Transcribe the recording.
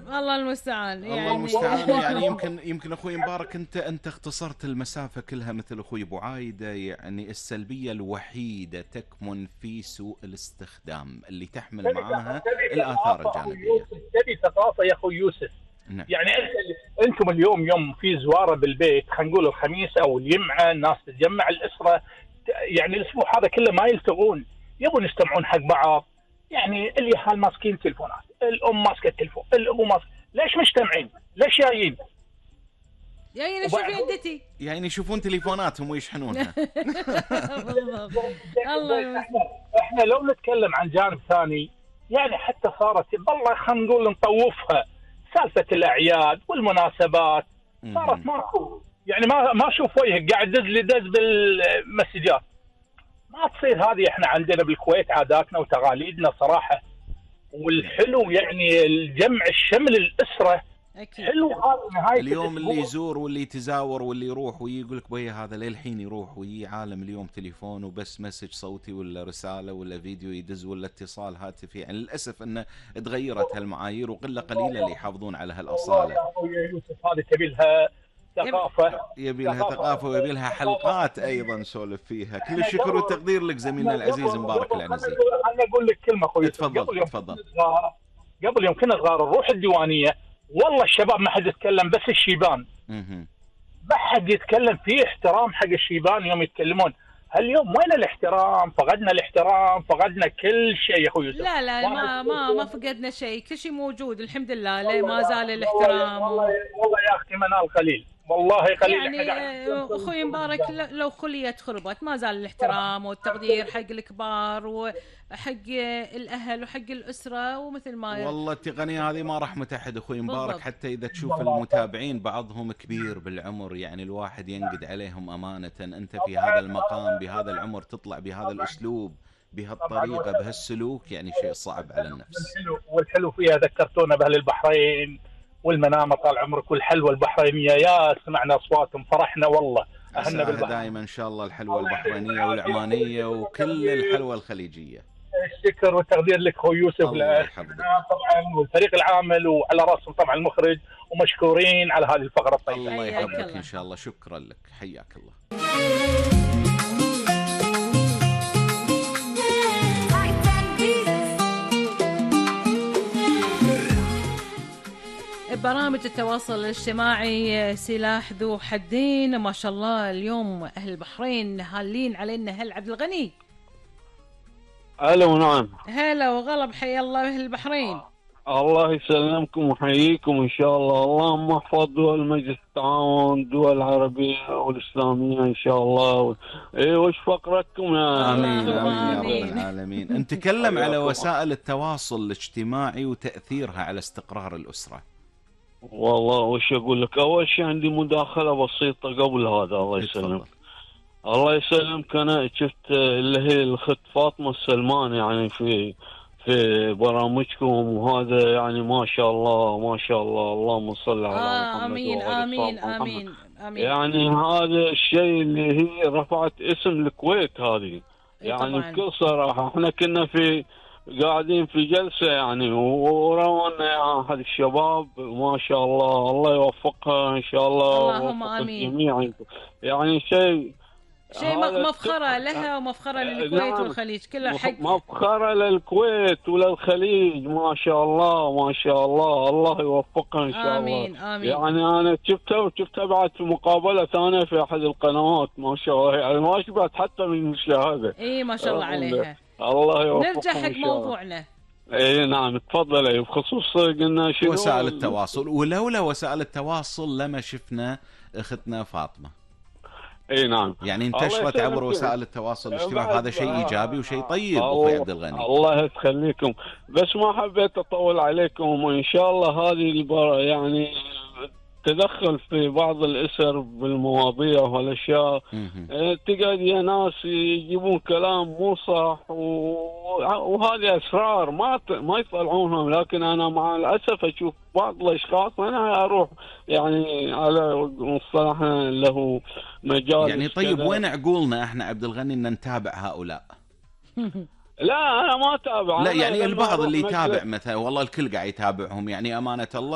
الله المستعان الله يعني. المستعان. يعني يمكن اخوي مبارك انت اختصرت المسافه كلها مثل اخوي ابو عايده. يعني السلبيه الوحيده تكمن في سوء الاستخدام اللي تحمل معاها تبي الاثار ثقافه اخوي الجانبيه. يوسف، تبي ثقافه يا اخوي يوسف. نعم. يعني انتم اليوم يوم في زواره بالبيت، خلينا نقول الخميس او الجمعه، الناس تتجمع الاسره، يعني الاسبوع هذا كله ما يلتقون، يبون يستمعون حق بعض. يعني اليهال ماسكين تلفونات، الام ماسكه التلفون، الابو ماسك، ليش مجتمعين؟ ليش جايين؟ يعني انا شوفي عدتي يعني يشوفون تليفوناتهم ويشحنونها. بالضبط. الله احنا لو نتكلم عن جانب ثاني، يعني حتى صارت والله خلينا نقول نطوفها، سالفه الاعياد والمناسبات صارت ماكو. يعني ما اشوف وجهك قاعد دز لي دز بالمسجات، ما تصير هذه. احنا عندنا بالكويت عاداتنا وتقاليدنا صراحه، والحلو يعني الجمع الشمل الاسره اكيد. حلو. هذا نهايه اليوم اللي الأسبوع. يزور واللي يتزاور واللي يروح ويقول لك بيا هذا للحين يروح ويجي عالم اليوم تليفون وبس مسج صوتي ولا رساله ولا فيديو يدز ولا اتصال هاتفي. يعني للاسف انه تغيرت هالمعايير وقله قليله اللي يحافظون على والله هالاصاله. يا اخوي يوسف، هذه تبي لها ثقافه. يبي لها ثقافه ويبي لها حلقات ايضا نسولف فيها. كل الشكر والتقدير لك زميلنا العزيز مبارك العنزي. انا اقول لك كلمه اخوي. تفضل تفضل. قبل يوم كنا صغار نروح الديوانيه، والله الشباب ما حد يتكلم، بس الشيبان ما حد يتكلم. فيه احترام حق الشيبان يوم يتكلمون. هاليوم وين الاحترام؟ فقدنا الاحترام، فقدنا كل شيء يا اخوي يوسف. لا ما فقدنا شيء، كل شيء موجود الحمد لله. لا ما زال الاحترام. والله يا اختي منال قليل، والله قليل. يعني اخوي مبارك لو خليت خربت ما زال الاحترام والتقدير حق الكبار وحق الاهل وحق الاسره. ومثل ما والله التقنيه هذه ما راح متحد اخوي مبارك. بالضبط. حتى اذا تشوف المتابعين بعضهم كبير بالعمر، يعني الواحد ينقد عليهم امانه. انت في هذا المقام بهذا العمر تطلع بهذا الاسلوب بهالطريقه بهالسلوك، يعني شيء صعب على النفس. والحلو فيها ذكرتونا باهل البحرين والمنامه طال عمرك والحلوه البحرينيه، يا سمعنا اصواتهم فرحنا والله. اهلنا بالبحر دائما ان شاء الله الحلوه البحرينيه والعمانيه وكل الحلوه الخليجيه. الشكر والتقدير لك اخوي يوسف، طبعا والفريق العامل وعلى راسهم طبعا المخرج، ومشكورين على هذه الفقره الطيبه. الله يحفظك ان شاء الله. شكرا لك، حياك الله. برامج التواصل الاجتماعي سلاح ذو حدين ما شاء الله. اليوم أهل البحرين هالين علينا. هل عبد الغني؟ هلا ونعم. هلا وغلب، حيا الله أهل البحرين. الله يسلمكم ويحييكم إن شاء الله. اللهم احفظ دول مجلس التعاون، الدول العربية والإسلامية إن شاء الله. وش فقرتكم يا آمين آمين يا رب العالمين. نتكلم على وسائل التواصل الاجتماعي وتأثيرها على استقرار الأسرة. والله وش أقول لك، أول شيء عندي مداخلة بسيطة قبل هذا. الله يسلمك. الله يسلمك. أنا شفت اللي هي الأخت فاطمة السلمان يعني في برامجكم، وهذا يعني ما شاء الله ما شاء الله. اللهم صل على محمد. آمين آمين آمين آمين. يعني هذا الشيء اللي هي رفعت اسم الكويت هذه. يعني بكل صراحة احنا كنا قاعدين في جلسة يعني، ورونا أحد الشباب ما شاء الله، الله يوفقها إن شاء الله. اللهم آمين. الجميع يعني شيء مفخرة لها ومفخرة للكويت والخليج كلها. حق مفخرة للكويت وللخليج ما شاء الله ما شاء الله. الله يوفقها إن شاء آمين الله. آمين. يعني أنا شفتها بعد في مقابلة ثانية في أحد القنوات ما شاء الله. يعني ما شبعت حتى من المشاهدة. إيه ما شاء الله عليها. الله يوفقها. نرجع حق موضوعنا. اي نعم تفضل. بخصوص قلنا شنو وسائل التواصل، ولولا وسائل التواصل لما شفنا اختنا فاطمة. اي نعم. يعني انتشرت عبر وسائل التواصل الاجتماعي، هذا شيء ايجابي وشيء طيب اخوي عبد الغني. الله يخليكم. بس ما حبيت اطول عليكم، وان شاء الله هذه يعني تدخل في بعض الاسر بالمواضيع والاشياء. تقعد يا ناس يجيبون كلام مو صح، وهذه اسرار ما يطلعونهم. لكن انا مع الاسف اشوف بعض الاشخاص، انا اروح يعني على مصطلح له مجال يعني. طيب وين عقولنا احنا عبد الغني ان نتابع هؤلاء؟ لا انا ما اتابع. لا يعني البعض اللي يتابع مثلا، والله الكل قاعد يتابعهم يعني امانه الله.